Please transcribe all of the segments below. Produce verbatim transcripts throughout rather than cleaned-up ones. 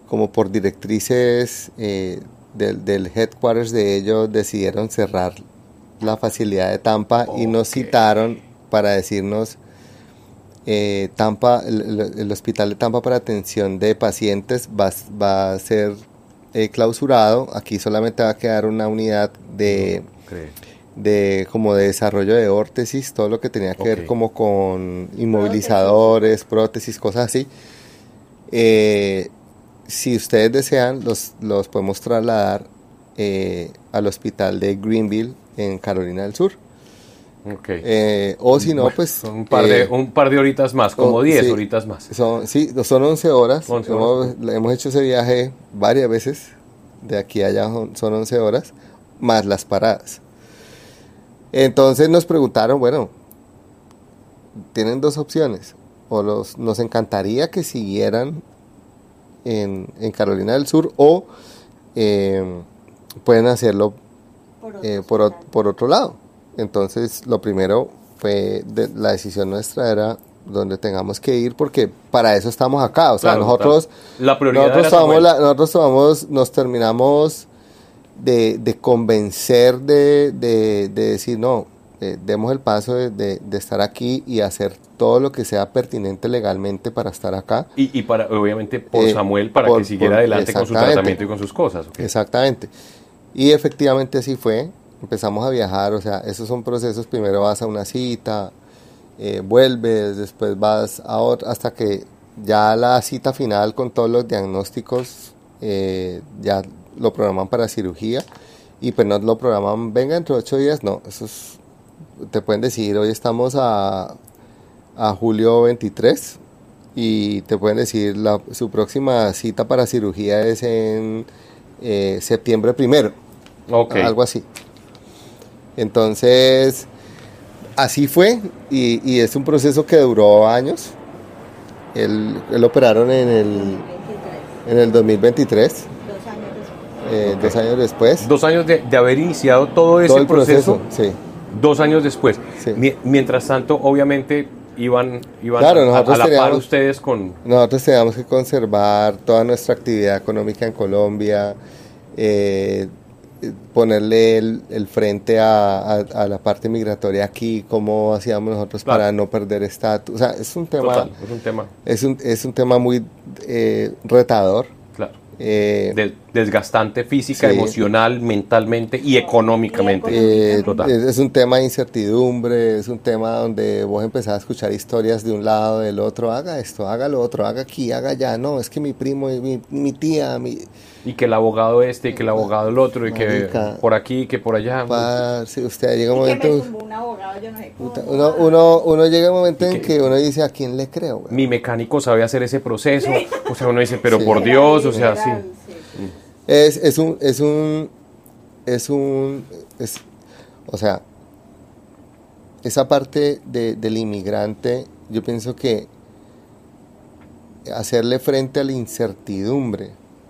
como por directrices eh, del, del headquarters de ellos, decidieron cerrar la facilidad de Tampa okay. y nos citaron para decirnos eh, Tampa, el, el hospital de Tampa para atención de pacientes va, va a ser eh, clausurado. Aquí solamente va a quedar una unidad de, okay. de como de desarrollo de órtesis, todo lo que tenía que okay. ver como con inmovilizadores, prótesis, cosas así. Eh, si ustedes desean, los, los podemos trasladar eh, al hospital de Greenville en Carolina del Sur. Okay. Eh, o si no, bueno, pues... Un par, de, eh, un par de horitas más, como diez sí, horitas más. Son, sí, son once horas. once hemos, horas. hemos hecho ese viaje varias veces. De aquí a allá son, son once horas, más las paradas. Entonces nos preguntaron, bueno, tienen dos opciones. O los, nos encantaría que siguieran en, en Carolina del Sur, o eh, pueden hacerlo por otro, eh, por, por otro lado. Entonces lo primero fue, de, la decisión nuestra era donde tengamos que ir, porque para eso estamos acá. O sea, claro, nosotros, la prioridad nosotros, tomamos la, nosotros tomamos, nos terminamos de, de convencer de, de, de decir, no, eh, demos el paso de, de, de estar aquí y hacer todo lo que sea pertinente legalmente para estar acá. Y, y para, obviamente, por eh, Samuel, para por, que siguiera por, adelante con su tratamiento y con sus cosas. Okay. Exactamente. Y efectivamente así fue. Empezamos a viajar, o sea, esos son procesos, primero vas a una cita, eh, vuelves, después vas a otra, hasta que ya la cita final con todos los diagnósticos, eh, ya lo programan para cirugía, y pues no lo programan, venga dentro de ocho días, no, eso es, te pueden decir, hoy estamos a, a julio veintitrés, y te pueden decir, la, su próxima cita para cirugía es en eh, septiembre primero, okay. algo así. Entonces, así fue, y, y es un proceso que duró años. Él, él operaron en el, en el dos mil veintitrés, dos años después. Eh, okay. dos años después. Dos años de, de haber iniciado todo ese todo el proceso, proceso, sí. Dos años después. Sí. Mi, mientras tanto, obviamente, iban, iban claro, a, a la teníamos, par ustedes con... Nosotros teníamos que conservar toda nuestra actividad económica en Colombia, eh, ponerle el, el frente a, a, a la parte migratoria aquí, cómo hacíamos nosotros claro. para no perder estatus. O sea, es un tema, Total, es un tema, es un, es un tema muy eh, retador. Claro. Eh, Des, desgastante física, sí. emocional, mentalmente y económicamente. Eh, es, es un tema de incertidumbre, es un tema donde vos empezás a escuchar historias de un lado, del otro, haga esto, haga lo otro, haga aquí, haga allá, no, es que mi primo, mi, mi tía, mi... Y que el abogado este, y que el abogado el otro, y Marica, que por aquí, que por allá. Pa, si usted llega un momento... Que me tumbó un abogado, yo no sé cómo. Uno, uno, uno llega un momento en que, que uno dice, ¿a quién le creo? Güey? Mi mecánico sabe hacer ese proceso. Sí. O sea, uno dice, pero sí. por Dios, o sea, sí. sí. Es, es un... Es un, es un es, o sea, esa parte de, del inmigrante, yo pienso que hacerle frente a la incertidumbre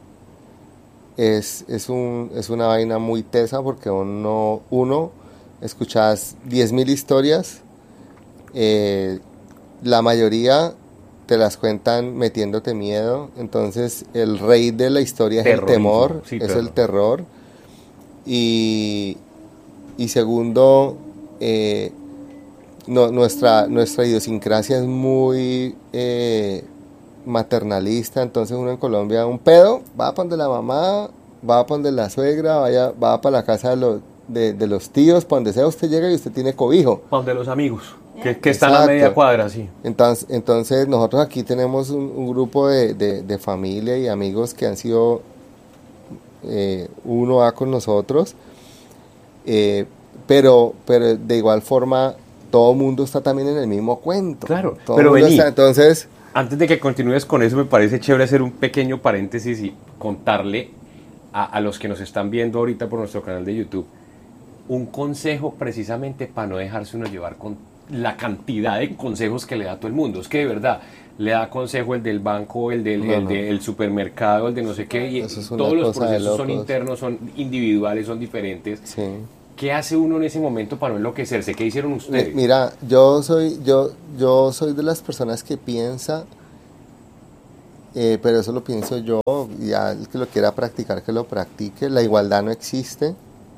es, es, un, es una vaina muy tesa, porque uno, uno escuchas diez mil historias, eh, la mayoría te las cuentan metiéndote miedo. Entonces el rey de la historia es Terrorismo, el temor, sí, es terror. el terror. Y, y segundo, eh, no, nuestra, nuestra idiosincrasia es muy eh, maternalista. Entonces uno en Colombia, un pedo, va para donde la mamá, va para donde la suegra, vaya, va para la casa de los, de, de los tíos, para donde sea usted llega y usted tiene cobijo. Para donde los amigos, que, que están a media cuadra, sí. Entonces, entonces nosotros aquí tenemos un, un grupo de, de, de familia y amigos que han sido eh, uno A con nosotros, eh, pero, pero de igual forma todo el mundo está también en el mismo cuento. Claro, todo pero vení, está, entonces... Antes de que continúes con eso, me parece chévere hacer un pequeño paréntesis y contarle a, a los que nos están viendo ahorita por nuestro canal de YouTube un consejo precisamente para no dejarse uno llevar con la cantidad de consejos que le da todo el mundo. Es que de verdad le da consejo el del banco, el del no, el no. de, el supermercado, el de no sé qué, y es todos los procesos son internos, son individuales, son diferentes. Sí. ¿Qué hace uno en ese momento para no enloquecerse? ¿Qué hicieron ustedes? Mira, yo soy yo yo soy de las personas que piensa eh, pero eso lo pienso yo, ya el que lo quiera practicar, que lo practique. La igualdad no existe,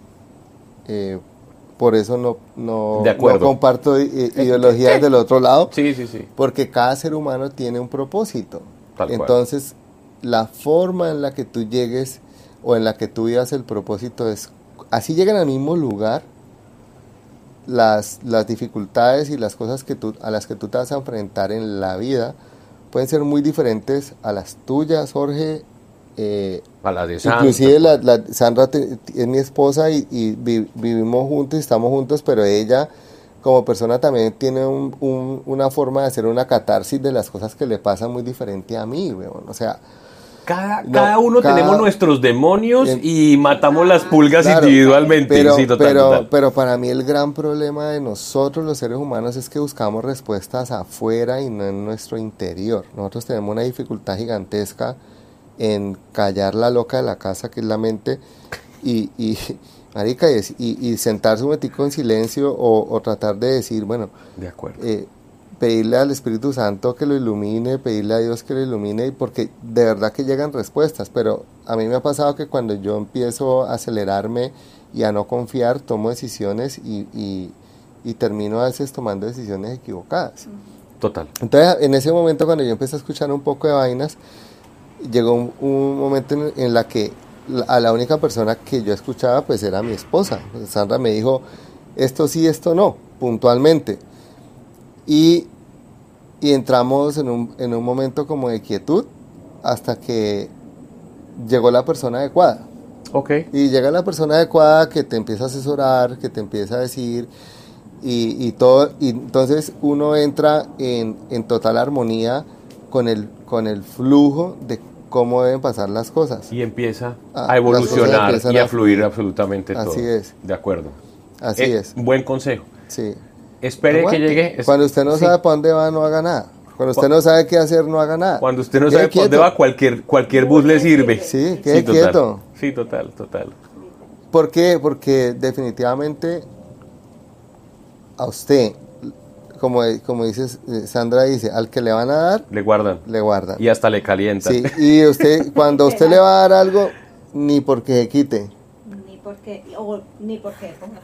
eh, por eso no, no, De acuerdo. no comparto i- ideologías del otro lado, Sí, sí, sí. porque cada ser humano tiene un propósito. Tal cual. Entonces, la forma en la que tú llegues o en la que tú vivas el propósito es, así llegan al mismo lugar, las, las dificultades y las cosas que tú, a las que tú te vas a enfrentar en la vida pueden ser muy diferentes a las tuyas, Jorge. Eh, A la de Sandra. inclusive la, la- Sandra te- es mi esposa y, y vi- vivimos juntos y estamos juntos, pero ella como persona también tiene un- un- una forma de hacer una catarsis de las cosas que le pasan muy diferente a mí, weón. O sea, Cada, No, cada uno cada- tenemos nuestros demonios En- y matamos las pulgas claro, individualmente. pero, sí, total, pero, total. pero para mí el gran problema de nosotros los seres humanos es que buscamos respuestas afuera y no en nuestro interior. Nosotros tenemos una dificultad gigantesca en callar la loca de la casa, que es la mente, y, y marica, y, y, y sentarse un momentico en silencio o, o tratar de decir, bueno, De acuerdo. eh, pedirle al Espíritu Santo que lo ilumine, pedirle a Dios que lo ilumine, porque de verdad que llegan respuestas, pero a mí me ha pasado que cuando yo empiezo a acelerarme y a no confiar, tomo decisiones y, y, y termino a veces tomando decisiones equivocadas. Total. Entonces, en ese momento, cuando yo empecé a escuchar un poco de vainas, llegó un, un momento en, en la que la, a la única persona que yo escuchaba, pues era mi esposa. Pues, Sandra me dijo, esto sí, esto no, puntualmente. Y, y entramos en un, en un momento como de quietud hasta que llegó la persona adecuada. Ok. Y llega la persona adecuada que te empieza a asesorar, que te empieza a decir, y, y todo, y entonces uno entra en, en total armonía con el, con el flujo de cómo deben pasar las cosas. Y empieza Ah, a las evolucionar cosas empiezan y a a fluir fluir. absolutamente todo. Así es. De acuerdo. Así Eh, es, Buen consejo. sí. Espere Aguante. que llegue. es- Cuando usted no sí. sabe para dónde va, no haga nada. Cuando usted Cu- no sabe qué hacer, no haga nada. Cuando usted no Quede sabe por dónde quieto. va, cualquier, cualquier bus le sirve. Sí, quede total. quieto. Sí, total, total. ¿Por qué? Porque definitivamente a usted, como, como dice Sandra, dice, al que le van a dar, Le guardan. le guardan. Y hasta le calientan. Sí, y usted, cuando usted le va a dar algo, ni porque se quite. Ni porque, o, ni porque ponga.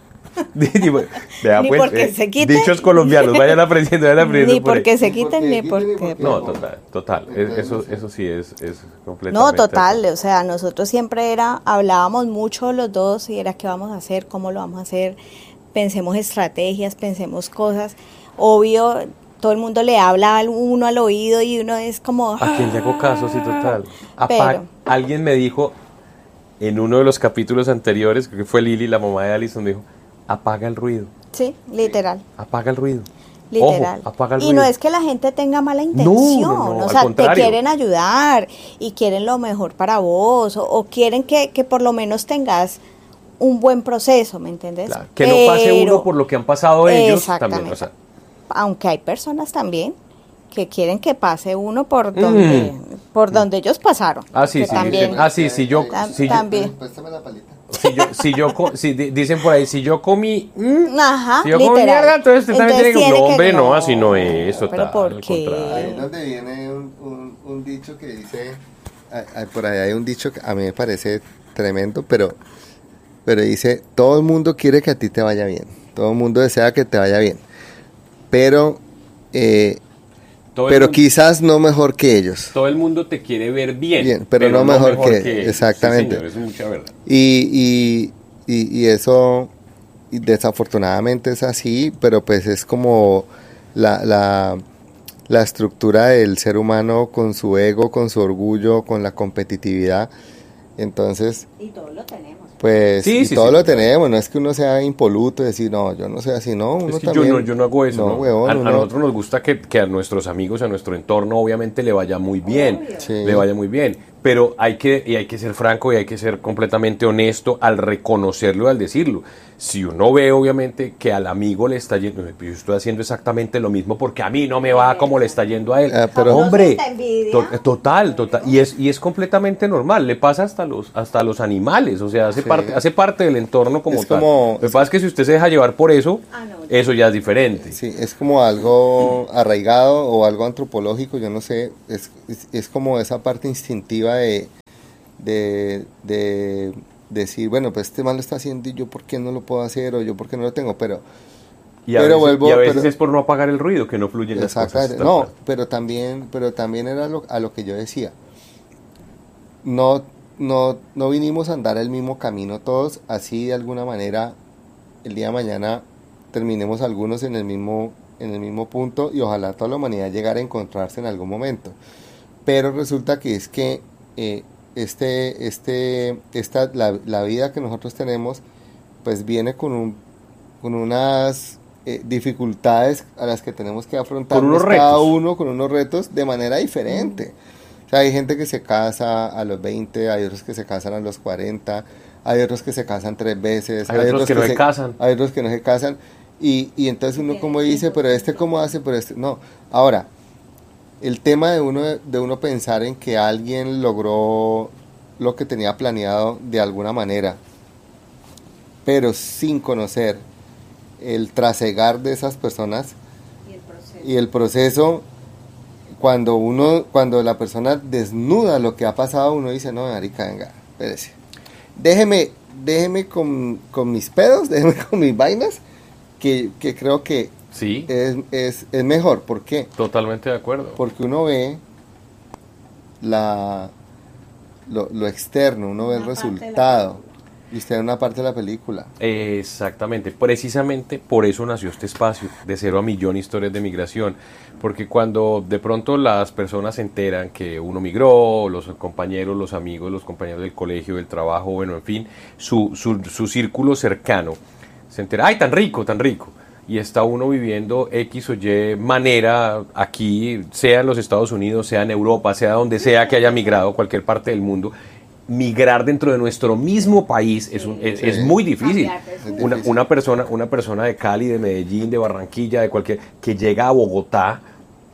Vea, Ni pues, porque eh, se quite. dichos colombianos, vayan aprendiendo, vayan aprendiendo. Ni por ahí. porque se Ni quiten, porque ni quiten, porque... ni porque- No, total, total. Es- Eso, eso sí es, es completamente. No, total, o sea, nosotros siempre era, hablábamos mucho los dos y era qué vamos a hacer, cómo lo vamos a hacer, pensemos estrategias, pensemos cosas. Obvio, todo el mundo le habla al uno al oído y uno es como... ¿A quién le hago caso? Sí, total. Apa- Pero- Alguien me dijo en uno de los capítulos anteriores, creo que fue Lili, la mamá de Alison, me dijo, apaga el ruido, Sí, literal. apaga el ruido. Literal. Ojo, apaga el y ruido. no es que la gente tenga mala No, intención, no, no, o al sea, te contrario. quieren ayudar y quieren lo mejor para vos, o, o quieren que, que por lo menos tengas un buen proceso, ¿me entiendes? Claro, que no pase Pero- uno por lo que han pasado ellos Exactamente. también. O sea, aunque hay personas también que quieren que pase uno por donde, por donde ellos pasaron. ah, sí, que sí, también, dicen, ah, sí, si yo, Tam- si yo, también. Préstame la palita. si yo, si yo co- si di- dicen por ahí, si yo comí, mm, Ajá, si yo comí literal. mierda, entonces usted también tiene que, no, que- hombre, no, así no es, pero total, ¿por al qué? contrario. Ahí es donde viene un, un, un dicho que dice, ah, ah, por ahí hay un dicho que a mí me parece tremendo, pero, pero dice, todo el mundo quiere que a ti te vaya bien, todo el mundo desea que te vaya bien, pero, eh, Todo el pero mundo- quizás no mejor que ellos. Todo el mundo te quiere ver bien, Bien, pero no mejor que- exactamente. Sí, señor, eso es mucha verdad. Y, y, y, y eso y desafortunadamente es así, pero pues es como la, la, la estructura del ser humano con su ego, con su orgullo, con la competitividad. Entonces, Y todos lo tenemos. pues, Sí, y sí, todo sí, lo total. tenemos, no es que uno sea impoluto y decir, no, yo no soy así, no, uno Es que yo también. no, yo no hago eso, ¿no? huevón, a, a uno- nosotros nos gusta que, que a nuestros amigos, a nuestro entorno, obviamente le vaya muy bien, Obvio. Sí. le vaya muy bien. pero hay que, y hay que ser franco y hay que ser completamente honesto al reconocerlo y al decirlo. Si uno ve, obviamente, que al amigo le está yendo, yo estoy haciendo exactamente lo mismo porque a mí no me va como le está yendo a él. Ah, pero- Hombre, Famosa envidia. to- total, total. Y es, y es completamente normal. Le pasa hasta los, hasta a los animales. O sea, hace, Sí. parte, hace parte del entorno como Es tal. como- Lo que pasa es que si usted se deja llevar por eso, Ah, no. eso ya es diferente. Sí, es como algo arraigado o algo antropológico, yo no sé, es, es, es como esa parte instintiva de, de, de decir, bueno, pues este mal lo está haciendo y yo por qué no lo puedo hacer o yo por qué no lo tengo, pero Y a Pero veces, vuelvo- y a veces pero- es por no apagar el ruido que no fluyen las cosas. exactamente, tal no, cual. pero también, pero también era lo, a lo que yo decía, no, no, no vinimos a andar el mismo camino todos, así de alguna manera el día de mañana terminemos algunos en el mismo, en el mismo punto y ojalá toda la humanidad llegara a encontrarse en algún momento. Pero resulta que es que eh, este, este, esta, la, la vida que nosotros tenemos, pues viene con un, con unas eh, dificultades a las que tenemos que afrontar Con unos cada retos. uno con unos retos de manera diferente. O sea, hay gente que se casa a los veinte, hay otros que se casan a los cuarenta, hay otros que se casan tres veces, Hay otros que no se casan. hay otros que no se casan. Y, y entonces uno como dice, pero este cómo hace, pero este no. Ahora, el tema de uno, de uno pensar en que alguien logró lo que tenía planeado de alguna manera, pero sin conocer el trasegar de esas personas Y el proceso. y el proceso, cuando uno, cuando la persona desnuda lo que ha pasado, uno dice, no, marica, venga, espérese. Déjeme, déjeme con, con mis pedos, déjeme con mis vainas, que, que creo que Sí, es, es, es mejor. ¿Por qué? totalmente de acuerdo. Porque uno ve la, lo, lo externo, uno ve el Una parte de la resultado, película. y usted en una parte de la película. Exactamente, precisamente por eso nació este espacio de cero a millón historias de migración, porque cuando de pronto las personas se enteran que uno migró, los compañeros, los amigos, los compañeros del colegio, del trabajo, bueno, en fin, su, su, su círculo cercano, se entera, ¡ay, tan rico, tan rico! Y está uno viviendo X o Y manera aquí, sea en los Estados Unidos, sea en Europa, sea donde sea que haya migrado, cualquier parte del mundo. Migrar dentro de nuestro mismo país es, un- es, Sí. es muy difícil. Cambiar de Es Una, difícil. una persona, una persona de Cali, de Medellín, de Barranquilla, de cualquier, que llega a Bogotá,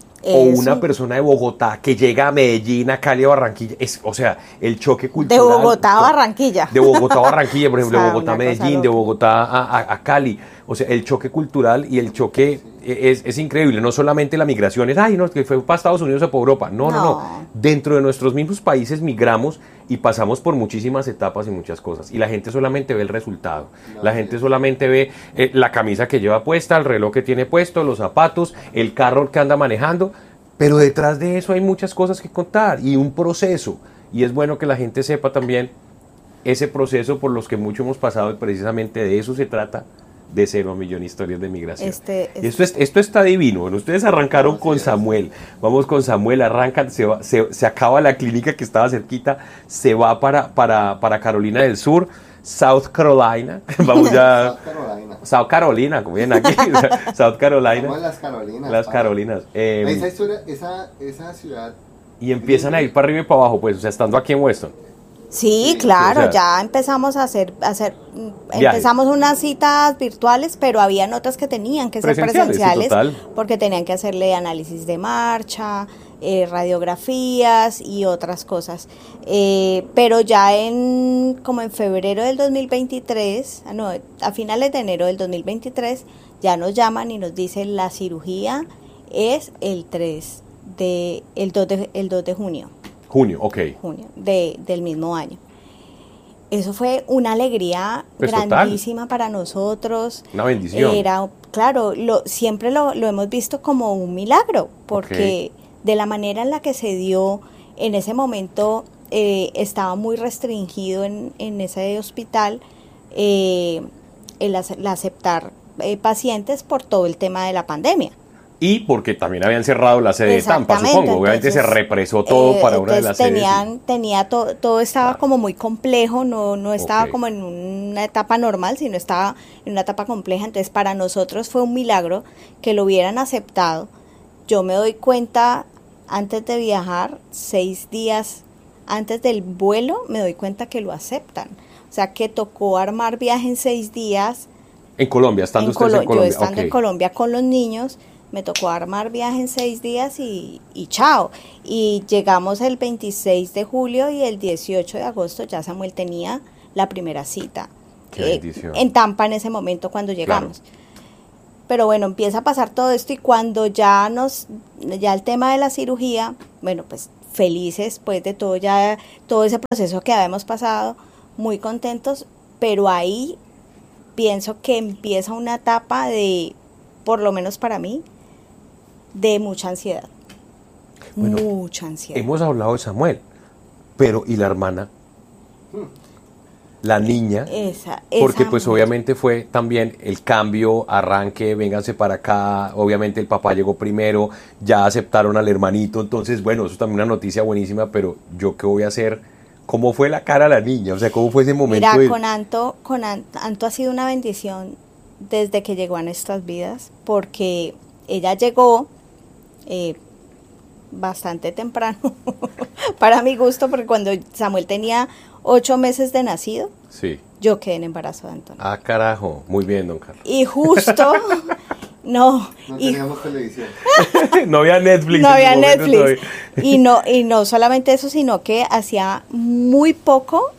o Eso. una persona de Bogotá que llega a Medellín, a Cali, a Barranquilla, es, o sea, el choque De cultural. Bogotá a Barranquilla. De Bogotá a Barranquilla, por ejemplo, O de sea, Bogotá a una cosa Medellín, de loca. Bogotá a, a- a Cali. O sea, el choque cultural y el choque es, es increíble. No solamente la migración es, ay, no, que fue para Estados Unidos o para Europa. No, no, no, No. Dentro de nuestros mismos países migramos y pasamos por muchísimas etapas y muchas cosas. Y la gente solamente ve el resultado. La gente solamente ve eh, la camisa que lleva puesta, el reloj que tiene puesto, los zapatos, el carro que anda manejando. Pero detrás de eso hay muchas cosas que contar y un proceso. Y es bueno que la gente sepa también ese proceso por los que mucho hemos pasado y precisamente de eso se trata, de cero a millón historias de migración. Este- este- Esto, es, esto está divino. Bueno, ustedes arrancaron No, sí, con es. Samuel. Vamos con Samuel, arrancan, se, va- se, se acaba la clínica que estaba cerquita, se va para, para, para Carolina del Sur, South Carolina. Vamos ya... South Carolina. South Carolina, como ven aquí. South Carolina. Somos las Carolinas. Las pa. Carolinas. Eh, esa, historia, esa, esa ciudad. y empiezan a ir para arriba y para abajo, pues, o sea, estando aquí en Weston. Sí, Sí, claro, o sea- ya empezamos a hacer, a hacer, mm, Viajes. empezamos unas citas virtuales, pero habían otras que tenían que ser Presenciales, sí, presenciales, total. porque tenían que hacerle análisis de marcha, eh, radiografías y otras cosas. Eh, pero ya en, como en febrero del dos mil veintitrés, ah, no, a finales de enero del dos mil veintitrés, ya nos llaman y nos dicen la cirugía es el tres de, el dos de, el dos de junio. Junio, ok. junio de, del mismo año. Eso fue una alegría Pues total. grandísima para nosotros. Una bendición. Era, claro, lo, siempre lo, lo hemos visto como un milagro, porque de la manera en la que se dio en ese momento, eh, estaba muy restringido en, en ese hospital eh, el, ace- el aceptar eh, pacientes por todo el tema de la pandemia. Y porque también habían cerrado la sede de Tampa, Exactamente, supongo. Obviamente se entonces, represó todo eh, para una de las entonces sedes. tenían, tenía todo, todo estaba Claro. como muy complejo, no, no estaba Ok. como en una etapa normal, sino estaba en una etapa compleja. Entonces para nosotros fue un milagro que lo hubieran aceptado. Yo me doy cuenta antes de viajar, seis días antes del vuelo me doy cuenta que lo aceptan. O sea, que tocó armar viaje en seis días. En Colombia, estando en ustedes Colo- en Colombia. Yo estando okay. en Colombia con los niños, me tocó armar viaje en seis días y, y chao. Y llegamos el veintiséis de julio y el dieciocho de agosto ya Samuel tenía la primera cita. Qué eh, bendición. en Tampa en ese momento cuando llegamos. Claro. Pero bueno, empieza a pasar todo esto y cuando ya nos, ya el tema de la cirugía, bueno, pues felices pues de todo ya, todo ese proceso que habíamos pasado, muy contentos, pero ahí pienso que empieza una etapa de, por lo menos para mí, de mucha ansiedad. Bueno, mucha ansiedad. Hemos hablado de Samuel, pero ¿y la hermana? La niña, Esa, porque esa pues mujer. obviamente fue también el cambio, arranque, vénganse para acá, obviamente el papá llegó primero, ya aceptaron al hermanito, entonces bueno, eso es también una noticia buenísima, pero ¿yo qué voy a hacer? ¿Cómo fue la cara de la niña? O sea, ¿cómo fue ese momento? Mira, de... con Anto, con Anto, Anto ha sido una bendición desde que llegó a nuestras vidas, porque ella llegó eh, bastante temprano, para mi gusto, porque cuando Samuel tenía ocho meses de nacido, Sí. yo quedé en embarazo de Antonio. Ah, carajo, muy bien, don Carlos. Y justo, no, No y teníamos televisión. No había Netflix. no en había ese momento Netflix. todavía. Y no, y no solamente eso, sino que hacía muy poco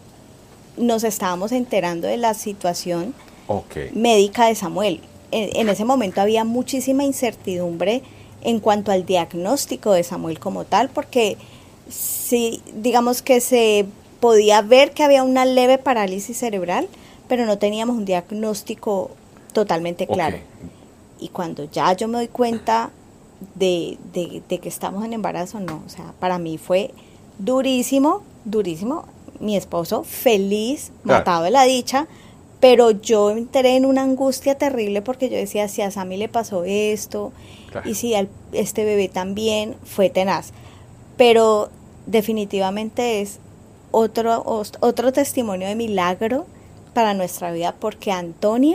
nos estábamos enterando de la situación Ok. médica de Samuel. En, en ese momento había muchísima incertidumbre en cuanto al diagnóstico de Samuel como tal, porque sí, digamos que se podía ver que había una leve parálisis cerebral, pero no teníamos un diagnóstico totalmente claro. Ok. Y cuando ya yo me doy cuenta de, de, de que estamos en embarazo, no, o sea, para mí fue durísimo, durísimo. Mi esposo feliz, Claro. matado de la dicha, pero yo entré en una angustia terrible porque yo decía, si a Sammy le pasó esto, Claro. y si a este bebé también, fue tenaz. Pero definitivamente es otro, otro testimonio de milagro para nuestra vida, porque Antonia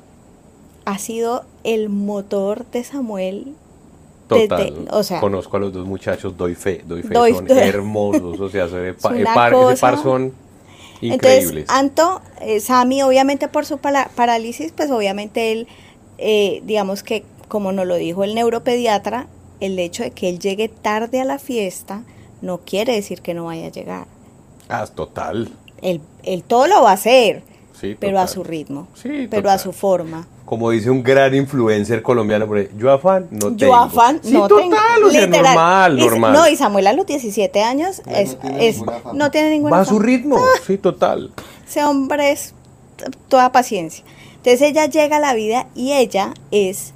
ha sido el motor de Samuel. Total. Desde- o sea, Conozco a los dos muchachos, doy fe, doy fe, Doy- son doy- hermosos, o sea, se- pa- Es eh, una par, ese cosa. par son entonces, increíbles. Anto, eh, Sammy, obviamente por su pala- parálisis, pues obviamente él, eh, digamos que, como nos lo dijo el neuropediatra, el hecho de que él llegue tarde a la fiesta no quiere decir que no vaya a llegar. Ah, total. Él, él todo lo va a hacer, Sí, pero a total. su ritmo, Sí, pero total. a su forma. Como dice un gran influencer colombiano, por ahí, yo afán no tengo. Yo afán, Sí, no total, tengo. o sea, Literal. normal, Y- normal. No, y Samuel a los diecisiete años No es, tiene es- ninguna afán. no tiene ninguna Va a su afán. ritmo, sí, total. Ese hombre es t- toda paciencia. Entonces ella llega a la vida y ella es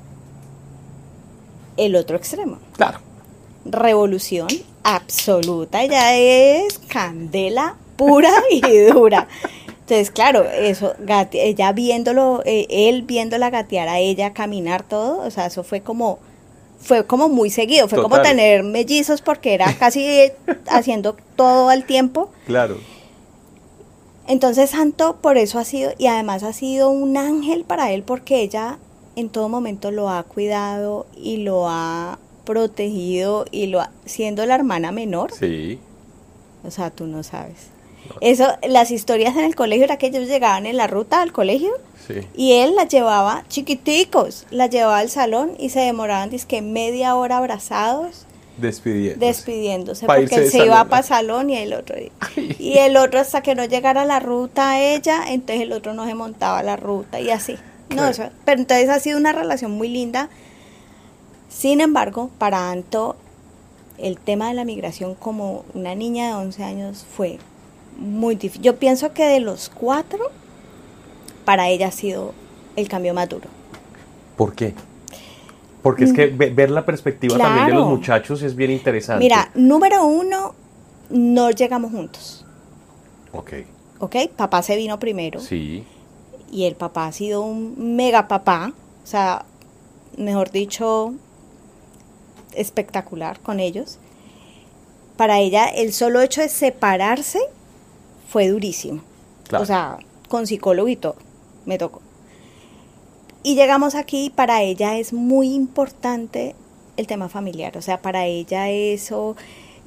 el otro extremo. Claro. Revolución absoluta. Ella es candela pura y dura. Entonces, claro, eso, gate- ella viéndolo, eh, él viéndola gatear a ella, caminar todo, o sea, eso fue como, fue como muy seguido, fue como Total. tener mellizos porque era casi eh, haciendo todo al tiempo. Claro. Entonces Santo por eso ha sido, y además ha sido un ángel para él porque ella en todo momento lo ha cuidado y lo ha protegido y lo ha, siendo la hermana menor, Sí. o sea, tú no sabes. Eso, las historias en el colegio era que ellos llegaban en la ruta al colegio Sí. y él las llevaba chiquiticos, las llevaba al salón y se demoraban dizque media hora abrazados Despidiendo. despidiéndose Pa' porque irse él de se iba salón. para salón y el otro y el otro hasta que no llegara a la ruta a ella, entonces el otro no se montaba a la ruta y así. No, Sí. eso- pero entonces ha sido una relación muy linda. Sin embargo, para Anto el tema de la migración como una niña de once años fue muy difícil. Yo pienso que de los cuatro para ella ha sido el cambio más duro. ¿Por qué? Porque es que ve- ver la perspectiva también de los Claro. muchachos es bien interesante. Mira, número uno, no llegamos juntos. Ok. ¿Ok? Papá se vino primero Sí. y el papá ha sido un mega papá, o sea, mejor dicho, espectacular con ellos. Para ella el solo hecho de separarse fue durísimo. Claro. O sea, con psicólogo y todo, me tocó. Y llegamos aquí y para ella es muy importante el tema familiar, o sea, para ella eso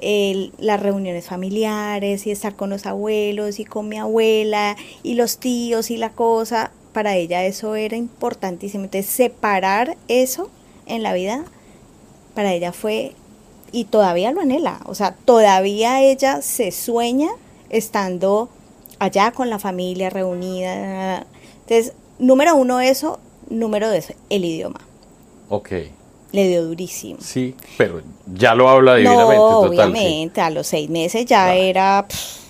el- las reuniones familiares y estar con los abuelos y con mi abuela y los tíos y la cosa, para ella eso era importantísimo. Entonces separar eso en la vida, para ella fue, y todavía lo anhela, o sea, todavía ella se sueña estando allá con la familia reunida. Entonces, número uno eso, número dos, el idioma. Ok. Le dio durísimo. Sí, pero ya lo habla divinamente, No, total. sí. obviamente, a los seis meses ya Claro. era, pff,